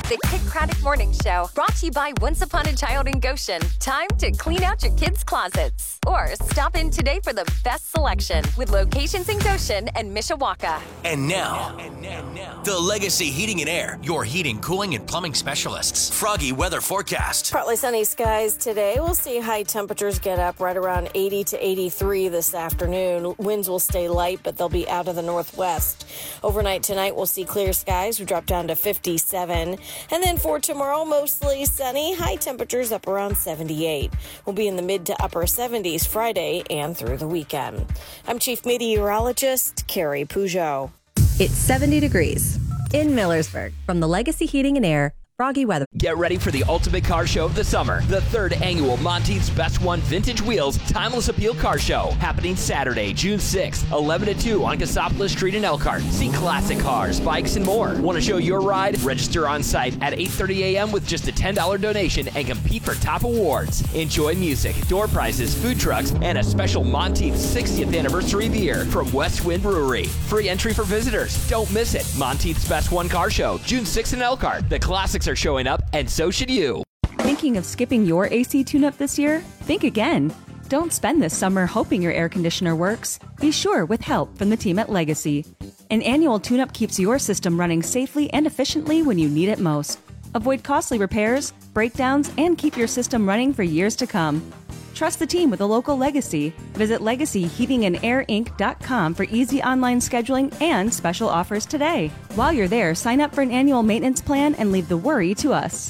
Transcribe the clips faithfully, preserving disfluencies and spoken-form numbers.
The Kid Craddock Morning Show, brought to you by Once Upon a Child in Goshen. Time to clean out your kids' closets. Or stop in today for the best selection with locations in Goshen and Mishawaka. And now, and now, and now, the Legacy Heating and Air, your heating, cooling, and plumbing specialists. Froggy weather forecast. Partly sunny skies today. We'll see high temperatures get up right around eighty to eighty-three this afternoon. Winds will stay light, but they'll be out of the northwest. Overnight tonight, we'll see clear skies. We drop down to fifty-seven. And then for tomorrow, mostly sunny. High temperatures up around seventy-eight. We'll be in the mid to upper seventies Friday and through the weekend. I'm Chief Meteorologist Carrie Peugeot. It's seventy degrees in Millersburg from the Legacy Heating and Air Froggy weather. Get ready for the ultimate car show of the summer. The third annual Monteith's Best One Vintage Wheels Timeless Appeal Car Show. Happening Saturday, June sixth, eleven to two on Cassopolis Street in Elkhart. See classic cars, bikes, and more. Want to show your ride? Register on site at eight thirty a.m. with just a ten dollars donation and compete for top awards. Enjoy music, door prizes, food trucks, and a special Monteith's sixtieth anniversary beer from West Wind Brewery. Free entry for visitors. Don't miss it. Monteith's Best One Car Show, June sixth in Elkhart. The classics are showing up, and so should you. Thinking of skipping your A C tune-up this year? Think again. Don't spend this summer hoping your air conditioner works. Be sure with help from the team at Legacy. An annual tune-up keeps your system running safely and efficiently when you need it most. Avoid costly repairs, breakdowns, and keep your system running for years to come. Trust the team with a local Legacy. Visit legacy heating and air inc dot com for easy online scheduling and special offers today. While you're there, sign up for an annual maintenance plan and leave the worry to us.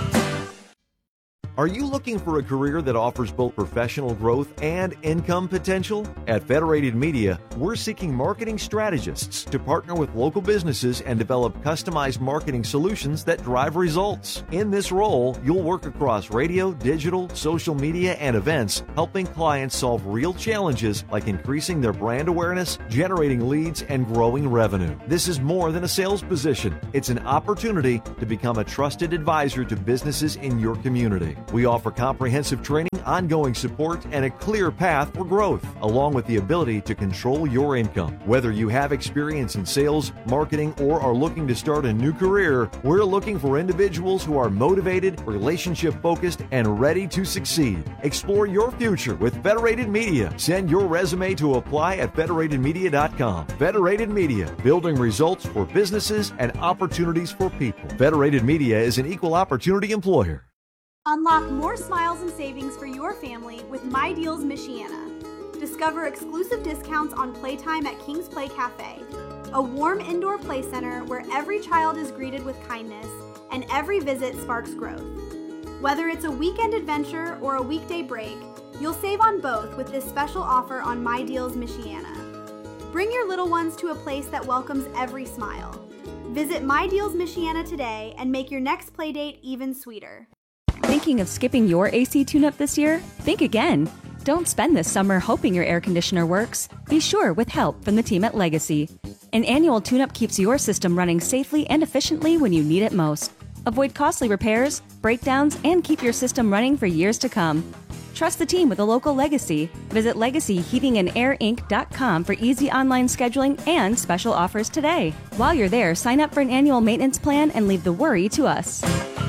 Are you looking for a career that offers both professional growth and income potential? At Federated Media, we're seeking marketing strategists to partner with local businesses and develop customized marketing solutions that drive results. In this role, you'll work across radio, digital, social media, and events, helping clients solve real challenges like increasing their brand awareness, generating leads, and growing revenue. This is more than a sales position. It's an opportunity to become a trusted advisor to businesses in your community. We offer comprehensive training, ongoing support, and a clear path for growth, along with the ability to control your income. Whether you have experience in sales, marketing, or are looking to start a new career, we're looking for individuals who are motivated, relationship-focused, and ready to succeed. Explore your future with Federated Media. Send your resume to apply at federated media dot com. Federated Media, building results for businesses and opportunities for people. Federated Media is an equal opportunity employer. Unlock more smiles and savings for your family with My Deals Michiana. Discover exclusive discounts on playtime at King's Play Cafe, a warm indoor play center where every child is greeted with kindness and every visit sparks growth. Whether it's a weekend adventure or a weekday break, you'll save on both with this special offer on My Deals Michiana. Bring your little ones to a place that welcomes every smile. Visit My Deals Michiana today and make your next play date even sweeter. Thinking of skipping your A C tune-up this year? Think again. Don't spend this summer hoping your air conditioner works. Be sure with help from the team at Legacy. An annual tune-up keeps your system running safely and efficiently when you need it most. Avoid costly repairs, breakdowns, and keep your system running for years to come. Trust the team with a local Legacy. Visit legacy heating and air inc dot com for easy online scheduling and special offers today. While you're there, sign up for an annual maintenance plan and leave the worry to us.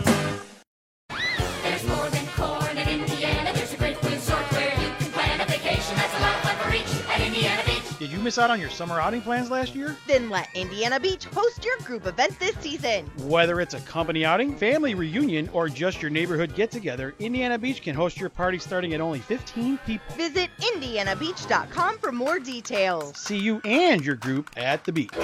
Did you miss out on your summer outing plans last year? Then let Indiana Beach host your group event this season. Whether it's a company outing, family reunion, or just your neighborhood get-together, Indiana Beach can host your party starting at only fifteen people. Visit indiana beach dot com for more details. See you and your group at the beach.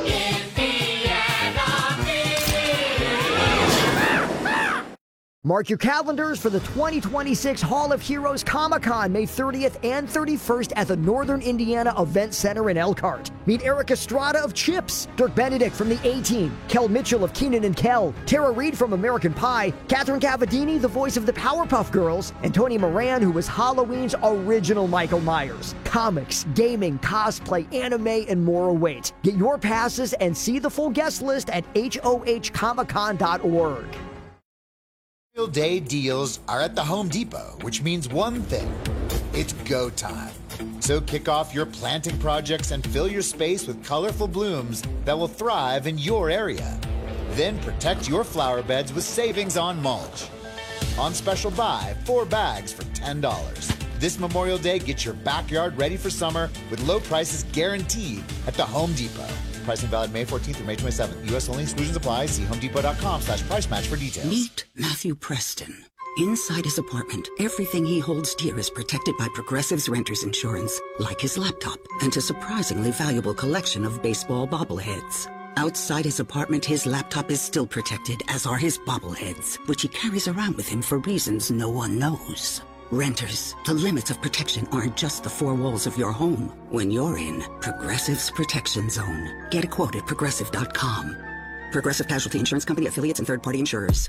Mark your calendars for the twenty twenty-six Hall of Heroes Comic-Con, May thirtieth and thirty-first at the Northern Indiana Event Center in Elkhart. Meet Eric Estrada of Chips, Dirk Benedict from the A-Team, Kel Mitchell of Keenan and Kel, Tara Reid from American Pie, Catherine Cavadini, the voice of the Powerpuff Girls, and Tony Moran, who was Halloween's original Michael Myers. Comics, gaming, cosplay, anime, and more await. Get your passes and see the full guest list at H O H comic con dot org. Memorial Day deals are at the Home Depot, which means one thing. It's go time. So kick off your planting projects and fill your space with colorful blooms that will thrive in your area. Then protect your flower beds with savings on mulch. On special buy, four bags for ten dollars. This Memorial Day, get your backyard ready for summer with low prices guaranteed at the Home Depot. Pricing valid May fourteenth through May twenty-seventh. U S only, exclusions apply. See homedepot.com slash price match for details. Meet Matthew Preston. Inside his apartment, everything he holds dear is protected by Progressive's Renter's Insurance, like his laptop and a surprisingly valuable collection of baseball bobbleheads. Outside his apartment, his laptop is still protected, as are his bobbleheads, which he carries around with him for reasons no one knows. Renters, the limits of protection aren't just the four walls of your home. When you're in Progressive's Protection Zone, get a quote at progressive dot com. Progressive Casualty Insurance Company, affiliates, and third-party insurers.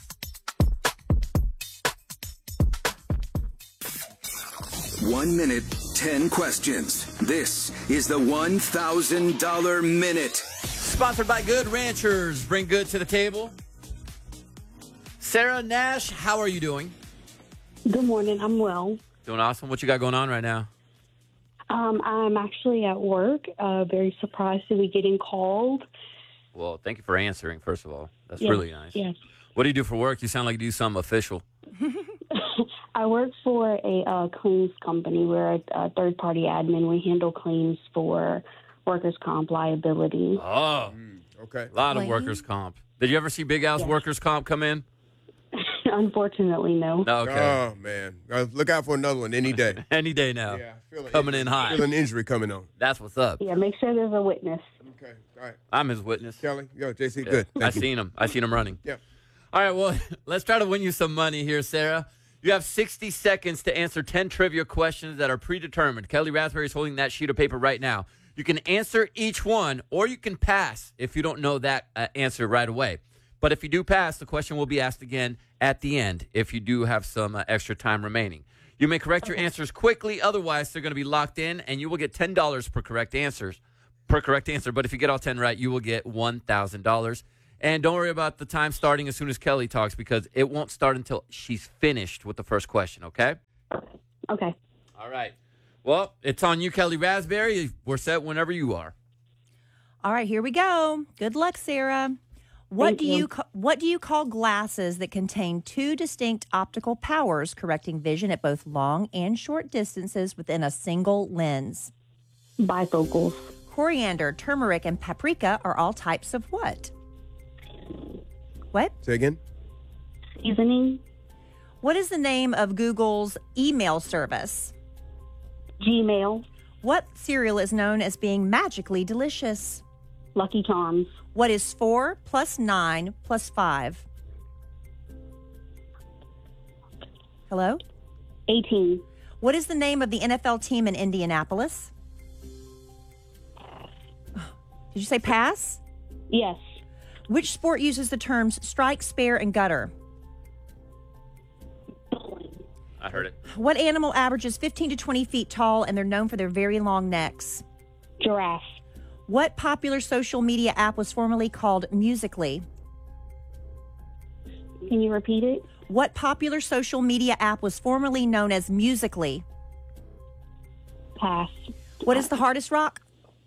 One minute, ten questions. This is the one thousand dollar Minute. Sponsored by Good Ranchers. Bring good to the table. Sarah Nash, how are you doing? Good morning. I'm well. Doing awesome. What you got going on right now? Um, I'm actually at work. Uh, very surprised to be getting called. Well, thank you for answering, first of all. That's Yes, really nice. Yes. What do you do for work? You sound like you do something official. I work for a uh, claims company. We're a, a third-party admin. We handle claims for workers' comp liability. Oh, okay. A lot of Claims? workers' comp. Did you ever see Big Al's Yes. workers' comp come in? Unfortunately, no. No, okay. Oh, man. Uh, look out for another one any day. Any day now. Yeah, I feel an Coming injury- in hot. feel an injury coming on. That's what's up. Yeah, make sure there's a witness. Okay, all right. I'm his witness. Kelly, yo, J C, Yeah. good. I Thank you. seen him. I seen him running. Yeah. All right, well, let's try to win you some money here, Sarah. You have sixty seconds to answer ten trivia questions that are predetermined. Kelly Raspberry is holding that sheet of paper right now. You can answer each one, or you can pass if you don't know that uh, answer right away. But if you do pass, the question will be asked again at the end if you do have some uh, extra time remaining. You may correct your answers quickly. Otherwise, they're going to be locked in, and you will get ten dollars per correct answers, per correct answer. But if you get all ten right, you will get one thousand dollars. And don't worry about the time starting as soon as Kelly talks, because it won't start until she's finished with the first question, okay? Okay. All right. Well, it's on you, Kelly Raspberry. We're set whenever you are. All right, here we go. Good luck, Sarah. What Thank do you, you. ca- what do you call glasses that contain two distinct optical powers, correcting vision at both long and short distances within a single lens? Bifocals. Coriander, turmeric, and paprika are all types of what? What? Say again? Seasoning. What is the name of Google's email service? Gmail. What cereal is known as being magically delicious? Lucky Charms. What is four plus nine plus five? Hello? eighteen. What is the name of the N F L team in Indianapolis? Did you say pass? Yes. Which sport uses the terms strike, spare, and gutter? I heard it. What animal averages fifteen to twenty feet tall and they're known for their very long necks? Giraffe. What popular social media app was formerly called Musical.ly? Can you repeat it? What popular social media app was formerly known as Musical.ly? Pass. What is the hardest rock?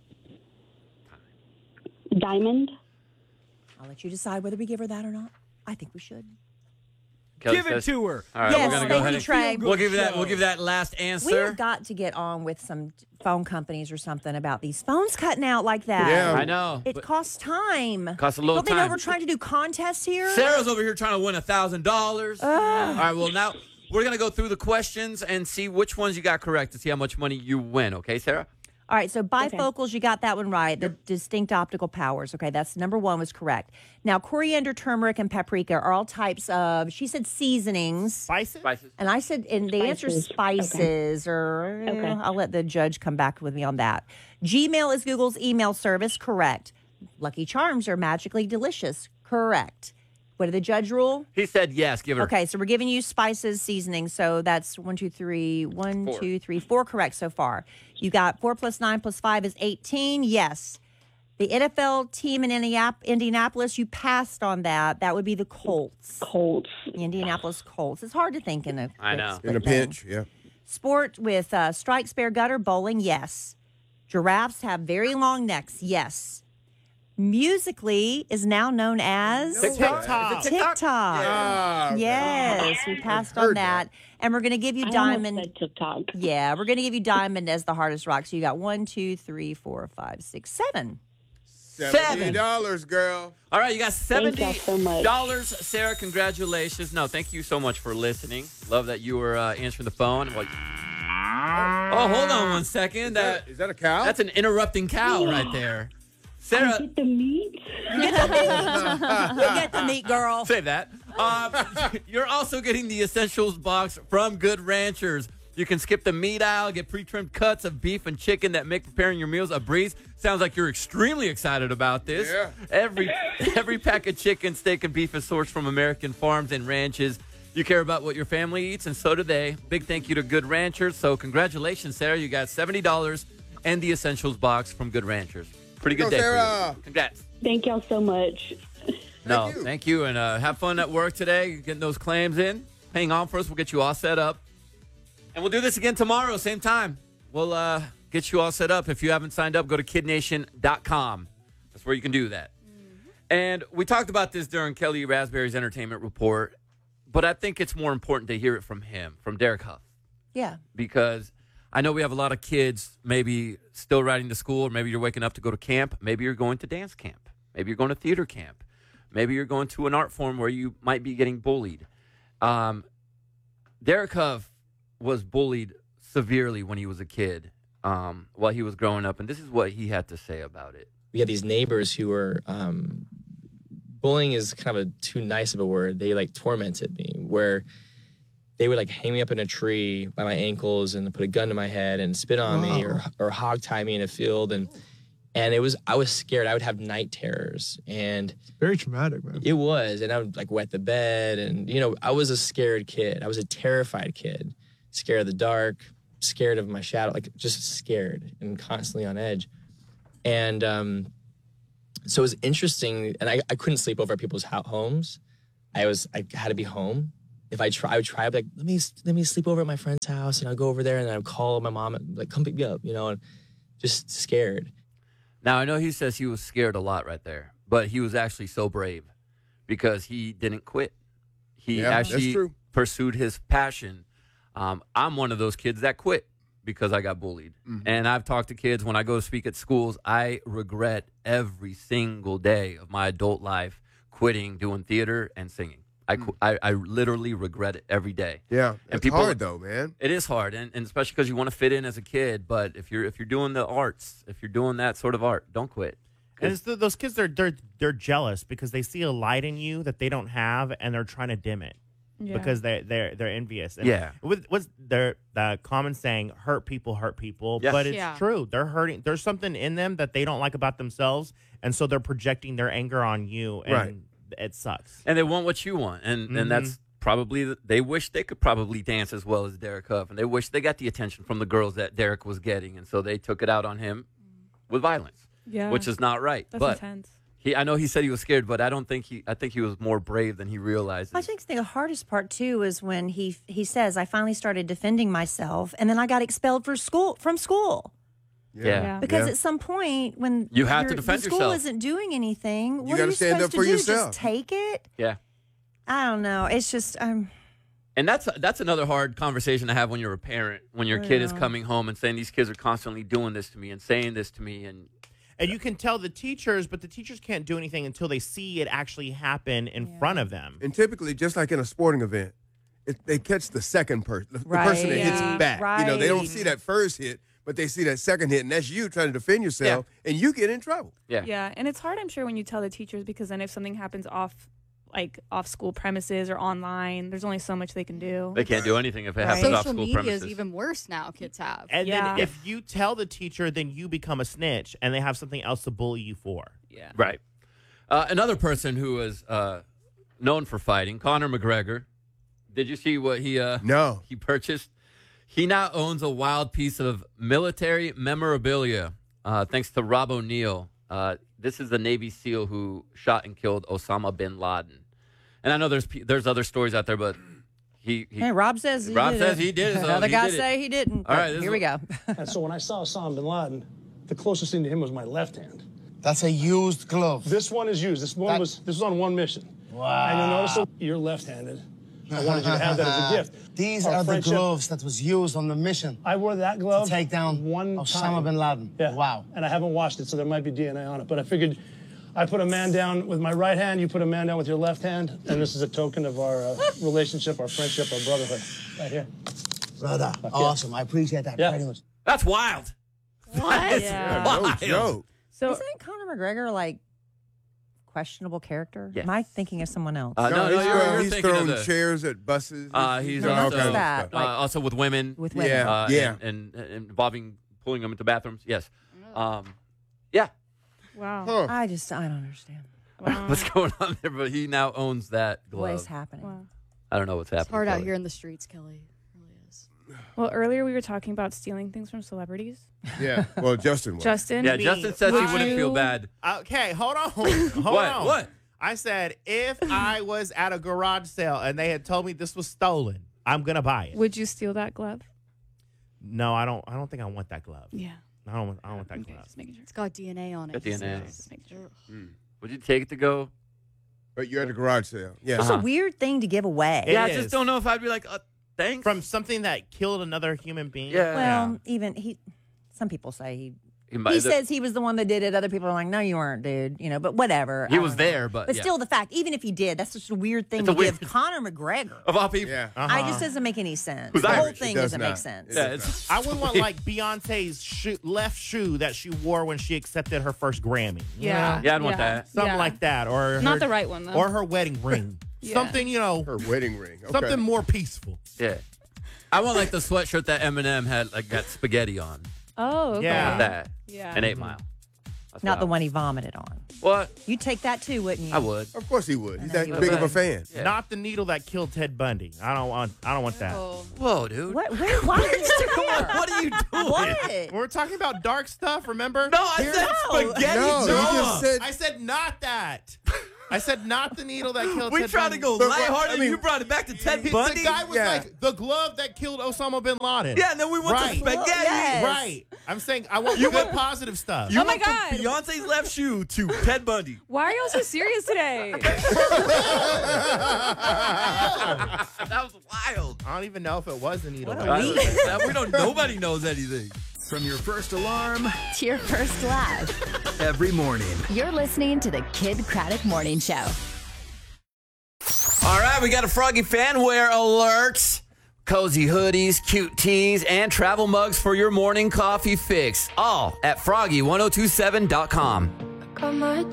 Diamond. I'll let you decide whether we give her that or not. I think we should. Kelly Give it says- to her. All right, Yes, we're gonna go thank ahead you, and Trey. we'll give you that. Show. We'll give that last We answer. have got to get on with some phone companies or something about these phones cutting out like that. Yeah. I know. It but costs time. Costs a little Don't they know time. we're trying to do contests here? Sarah's over here trying to win a thousand dollars. All right. Well, now we're gonna go through the questions and see which ones you got correct to see how much money you win. Okay, Sarah? All right, so bifocals, you got that one right. The distinct optical powers. Okay, that's number one was correct. Now, coriander, turmeric, and paprika are all types of, she said seasonings. Spices? Spices. And I said, and the answer is Spices. spices, or eh, Okay. I'll let the judge come back with me on that. Gmail is Google's email service. Correct. Lucky Charms are magically delicious. Correct. What did the judge rule? He said yes. Give her. Okay, so we're giving you spices, seasoning. So that's one, two, three, one, Four. two, three, four correct so far. You got four plus nine plus five is eighteen. Yes. The N F L team in Indianap- Indianapolis, you passed on that. That would be the Colts. Colts. The Indianapolis Colts. It's hard to think in a I know. In a pinch, yeah. Sport with uh, strike, spare, gutter, bowling, yes. Giraffes have very long necks, yes. Musically is now known as TikTok. TikTok. TikTok. Ah, Yes, we passed on that. And we're going to give you I Diamond. almost said TikTok. Yeah, we're going to give you Diamond as the hardest rock. So you got one, two, three, four, five, six, seven. seventy dollars, girl. All right, you got seventy Thank y'all so much. dollars. Sarah, congratulations. No, thank you so much for listening. Love that you were uh, answering the phone. Like, oh, hold on one second. Is That, that, is that a cow? That's an interrupting cow right there. Sarah, I get the meat. You get the meat. You get the meat, girl. say that. Um, you're also getting the Essentials box from Good Ranchers. You can skip the meat aisle, get pre-trimmed cuts of beef and chicken that make preparing your meals a breeze. Sounds like you're extremely excited about this. Yeah. Every every pack of chicken, steak, and beef is sourced from American farms and ranches. You care about what your family eats, and so do they. Big thank you to Good Ranchers. So congratulations, Sarah. You got seventy dollars and the Essentials box from Good Ranchers. Pretty good Go, day Sarah. for you. Congrats. Thank y'all so much. No, you. thank you, and uh, have fun at work today, getting those claims in. Hang on for us. We'll get you all set up. And we'll do this again tomorrow, same time. We'll uh, get you all set up. If you haven't signed up, go to kid nation dot com. That's where you can do that. Mm-hmm. And we talked about this during Kelly Raspberry's entertainment report, but I think it's more important to hear it from him, from Derek Huff. Yeah. Because I know we have a lot of kids maybe still riding to school, or maybe you're waking up to go to camp. Maybe you're going to dance camp. Maybe you're going to theater camp. Maybe you're going to an art form where you might be getting bullied. Um, Derek Huff was bullied severely when he was a kid um, while he was growing up, and this is what he had to say about it. We had these neighbors who were, um, bullying is kind of a too nice of a word. They like tormented me, where they would like hang me up in a tree by my ankles and put a gun to my head and spit on Wow. me, or or hog tie me in a field, and and it was I was scared. I would have night terrors, and Very traumatic, man. it was, and I would like wet the bed, and you know I was a scared kid. I was a terrified kid, scared of the dark, scared of my shadow, like just scared and constantly on edge. And um, so it was interesting, and I, I couldn't sleep over at people's ho- homes. I was I had to be home. If I try, I would try. I'd be like, let me let me sleep over at my friend's house, and I'd go over there, and I'd call my mom, and like, come pick me up, you know, and just scared. Now, I know he says he was scared a lot right there, but he was actually so brave because he didn't quit. He Yeah, that's actually true. pursued his passion. Um, I'm one of those kids that quit because I got bullied. Mm-hmm. And I've talked to kids when I go to speak at schools. I regret every single day of my adult life quitting doing theater and singing. I, qu- I, I literally regret it every day. Yeah, And it's people- hard though, man. It is hard, and, and especially because you want to fit in as a kid. But if you're if you're doing the arts, if you're doing that sort of art, don't quit. And it's the, those kids, they're, they're they're jealous because they see a light in you that they don't have, and they're trying to dim it Yeah. because they they're they're envious. And Yeah. with what's their the common saying, "Hurt people hurt people," Yes. but it's Yeah. true. They're hurting. There's something in them that they don't like about themselves, and so they're projecting their anger on you, and Right. it sucks. And they want what you want, and Mhm. and that's probably they wish they could probably dance as well as Derek Huff, and they wish they got the attention from the girls that Derek was getting, and so they took it out on him with violence, Yeah. which is not right. That's but intense. he, I know he said he was scared, but I don't think he. I think he was more brave than he realized. I think the hardest part too is when he he says, "I finally started defending myself, and then I got expelled for school from school." Yeah. Yeah. Because Yeah. at some point, when You have to your- defend the school yourself. isn't doing anything, what gotta are you stand supposed up to for do? yourself. Just take it? Yeah. I don't know. It's just um. And that's that's another hard conversation to have when you're a parent, when your I kid is know. coming home and saying these kids are constantly doing this to me and saying this to me, and And you can tell the teachers, but the teachers can't do anything until they see it actually happen in front of them. And typically, just like in a sporting event, it, they catch the second person, the, the Right. person that hits Yeah. back. You know, they don't Right. see that first hit, but they see that second hit, and that's you trying to defend yourself, and you get in trouble. Yeah. Yeah, and it's hard, I'm sure, when you tell the teachers, because then if something happens off, like off school premises or online, there's only so much they can do. they can't do anything if it Right. happens off Social school media premises. is even worse now. Kids have. And Yeah. then if you tell the teacher, then you become a snitch, and they have something else to bully you for. Yeah. Right. Uh, another person who is uh, known for fighting, Conor McGregor. Did you see what he uh, no he purchased? He now owns a wild piece of military memorabilia, uh, thanks to Rob O'Neill. Uh, this is the Navy SEAL who shot and killed Osama bin Laden. And I know there's pe- there's other stories out there, but he, he Hey, Rob says he Rob did says it. he did it. So Other he guys did it. say he didn't. All right, but this here is we go. And so when I saw Osama bin Laden, the closest thing to him was my left hand. That's a used glove. This one is used. This one That- was this was on one mission. Wow. And you'll notice that you're left-handed. I wanted you to have that as a gift. These Our are the friendship- gloves that was used on the mission. I wore that glove to take down one Osama time. bin Laden. Yeah. Wow. And I haven't washed it, so there might be D N A on it. But I figured I put a man down with my right hand, you put a man down with your left hand, and this is a token of our uh, relationship, our friendship, our brotherhood. Right here. Brother, awesome. I appreciate that Yeah. very much. That's wild. What? Yeah. Wild. joke. So isn't Conor McGregor like questionable character? Yes. Am I thinking of someone else? Uh, no, no, he's, you're, thrown- you're he's thinking thrown of the, chairs at buses. Uh, he's done all also, kinds of that? stuff. uh, also with women. With women. Yeah. Uh, Yeah. And, and, and involving pulling them into bathrooms. Yes. Um, yeah. Wow. Huh. I just I don't understand. Wow. What's going on there? But he now owns that glove. What is happening? Wow. I don't know what's happening. It's hard out Kelly. here in the streets, Kelly. It really is. Well, earlier we were talking about stealing things from celebrities. Yeah. Well, Justin was. Justin. Yeah, me, Justin says he would wouldn't you- feel bad. Okay, hold on. Hold What? on. What? I said if I was at a garage sale and they had told me this was stolen, I'm gonna buy it. Would you steal that glove? No, I don't. I don't think I want that glove. Yeah. I don't. Want, I don't want that Okay, glove. just making sure. It's got D N A on it. Got D N A. Just making sure. Mm. Would you take it to go? But you're at a garage sale. Yeah. It's Uh-huh. a weird thing to give away. It yeah, I is. just don't know if I'd be like, uh, thanks. From something that killed another human being. Yeah. Well, even he. Some people say he. He might- He the- says he was the one that did it. Other people are like, no, you weren't, dude. You know, but whatever. He I was don't know. there, but But yeah. still, the fact, even if he did, that's just a weird thing It's to a weird- give Conor McGregor. Of all people. Yeah. Uh-huh. I just doesn't make any sense. Who's the whole Irish? It thing does doesn't not. make sense. It Yeah, does it's. I wouldn't want like Beyonce's shoe, left shoe that she wore when she accepted her first Grammy. you Yeah. know? Yeah, I'd want that. Something Yeah. like that, or Not her- the right one though. or her wedding ring. Yeah. Something you know, Her wedding ring. Okay. something more peaceful. Yeah. I want like the sweatshirt that Eminem had, like got spaghetti on. Oh, okay. Yeah. Like that. Yeah. An eight mile. That's Not what the I one he vomited on. What? You'd take that too, wouldn't you? I would. Of course he would. He's know that you big would. of a fan. Yeah. Not the needle that killed Ted Bundy. I don't want. I don't want that. Oh. Whoa, dude. What? Where, why are you still there? What are you doing? What? We're talking about dark stuff. Remember? No, I Here's- said No. spaghetti. No, you Noah. just said. I said not that. I said not the needle that killed We Ted tried Bundy. to go But what- lighthearted, I mean- and you brought it back to Ted He- Bundy. The guy was Yeah. like the glove that killed Osama bin Laden. Yeah, and then we went Right. to spaghetti. Yes. Right. I'm saying I want You good went- positive stuff. You Oh my went from God. Beyonce's left shoe to Ted Bundy. Why are y'all so serious today? That was wild. I don't even know if it was the needle. What a though. week. I- we don't. Nobody knows anything. From your first alarm To your first laugh. every morning. You're listening to the Kid Craddock Morning Show. All right, we got a Froggy fanware alert. Cozy hoodies, cute tees, and travel mugs for your morning coffee fix. All at froggy ten twenty-seven dot com. Got my